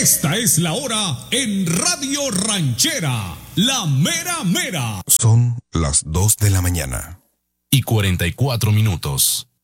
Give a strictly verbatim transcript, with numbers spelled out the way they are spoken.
Esta es la hora en Radio Ranchera, la mera mera. Son las dos de la mañana. Y cuarenta y cuatro minutos.